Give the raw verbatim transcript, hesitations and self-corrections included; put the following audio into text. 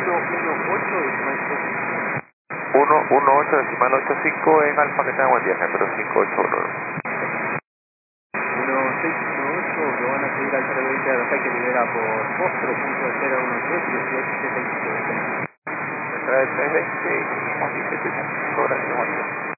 ocho decimal cinco. uno uno ocho decimal ochenta y cinco en Alfa, que tenga buen día, pero cinco ocho uno. uno seis uno ocho, lo van a seguir al cero veinte de Aerofly que libera por Fostro, punto cero uno tres, dieciocho setenta y siete. Entra de trescientos veinte y seguimos diecisiete horas,